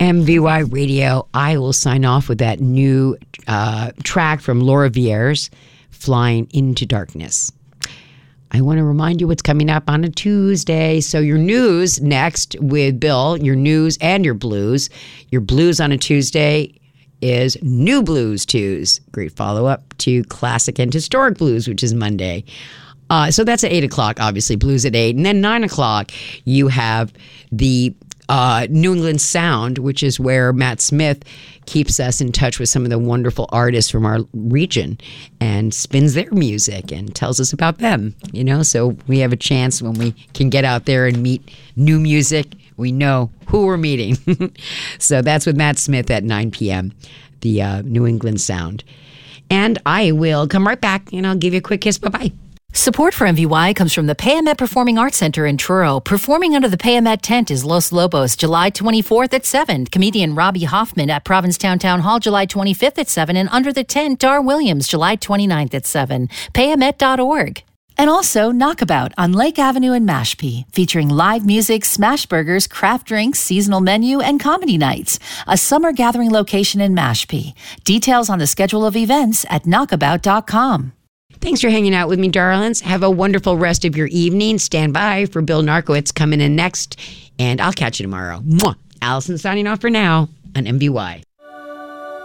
MVY Radio. I will sign off with that new track from Laura Vieres, Flying into Darkness. I want to remind you what's coming up on a Tuesday. So your news next with Bill, your news and your blues. Your blues on a Tuesday is New Blues Tues. Great follow-up to Classic and Historic Blues, which is Monday. So that's at 8 o'clock, obviously, blues at 8. And then 9 o'clock, you have the New England Sound, which is where Matt Smith keeps us in touch with some of the wonderful artists from our region and spins their music and tells us about them, you know? So we have a chance when we can get out there and meet new music. We know who we're meeting. So that's with Matt Smith at 9 p.m., the New England Sound. And I will come right back and I'll give you a quick kiss. Bye-bye. Support for MVY comes from the Payamet Performing Arts Center in Truro. Performing under the Payamet tent is Los Lobos, July 24th at 7. Comedian Robbie Hoffman at Provincetown Town Hall, July 25th at 7. And under the tent, Dar Williams, July 29th at 7. Payamet.org. And also Knockabout on Lake Avenue in Mashpee, featuring live music, smash burgers, craft drinks, seasonal menu, and comedy nights. A summer gathering location in Mashpee. Details on the schedule of events at knockabout.com. Thanks for hanging out with me, darlings. Have a wonderful rest of your evening. Stand by for Bill Narkowitz coming in next, and I'll catch you tomorrow. Mwah. Allison signing off for now on MVY.